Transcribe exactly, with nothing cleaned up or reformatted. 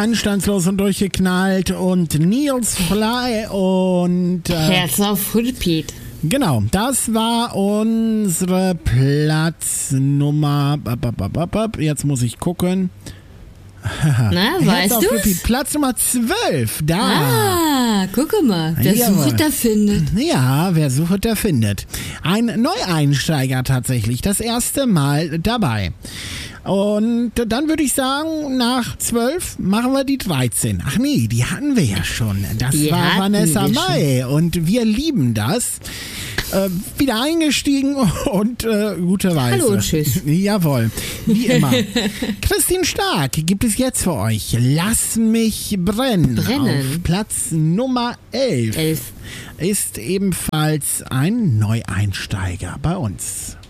Anstandslos und durchgeknallt und Nils Fly und... Äh, Herz auf Repeat. Genau, das war unsere Platznummer. Jetzt muss ich gucken. Na, weißt du? Platz Nummer zwölf, da. Ah, gucke mal, wer Jawohl. sucht, der findet. Ja, wer sucht, der findet. Ein Neueinsteiger tatsächlich, das erste Mal dabei. Und dann würde ich sagen, nach zwölf machen wir die dreizehn. Ach nee, die hatten wir ja schon. Das Die war hatten Vanessa wir Mai und wir lieben das. Äh, wieder eingestiegen und äh, gute Weise. Hallo und tschüss. Jawohl, wie immer. Christine Stark gibt es jetzt für euch. Lass mich brennen. Brennen. Auf Platz Nummer elf. Elf. Ist ebenfalls ein Neueinsteiger bei uns.